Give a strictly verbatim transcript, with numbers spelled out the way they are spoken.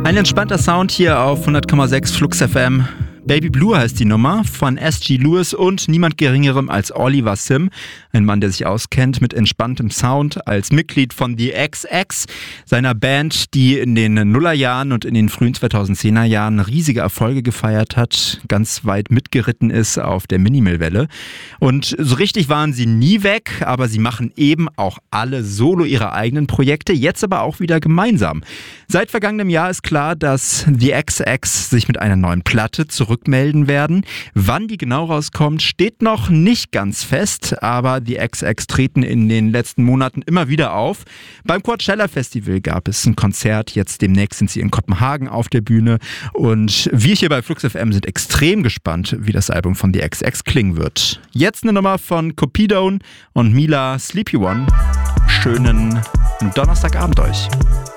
Ein entspannter Sound hier auf hundert Komma sechs Flux F M. Baby Blue heißt die Nummer von S G Lewis und niemand geringerem als Oliver Sim. Ein Mann, der sich auskennt mit entspanntem Sound als Mitglied von The X X, seiner Band, die in den Nullerjahren und in den frühen zweitausendzehner Jahren riesige Erfolge gefeiert hat, ganz weit mitgeritten ist auf der Minimalwelle. Und so richtig waren sie nie weg, aber sie machen eben auch alle solo ihre eigenen Projekte, jetzt aber auch wieder gemeinsam. Seit vergangenem Jahr ist klar, dass The X X sich mit einer neuen Platte zurückmelden werden. Wann die genau rauskommt, steht noch nicht ganz fest, aber The X X treten in den letzten Monaten immer wieder auf. Beim Coachella Festival gab es ein Konzert, jetzt demnächst sind sie in Kopenhagen auf der Bühne und wir hier bei Flux F M sind extrem gespannt, wie das Album von The X X klingen wird. Jetzt eine Nummer von Cupidon und Mila, Sleepy One. Schönen Donnerstagabend euch.